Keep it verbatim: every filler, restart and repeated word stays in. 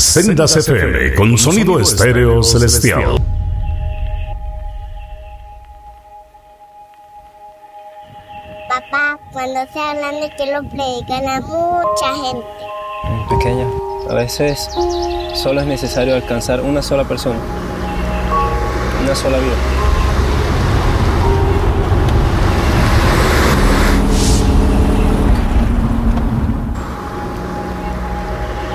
Sendas F M con sonido estéreo celestial. Papá, cuando se hablan de que lo predican a mucha gente. Pequeña, a veces solo es necesario alcanzar una sola persona, una sola vida.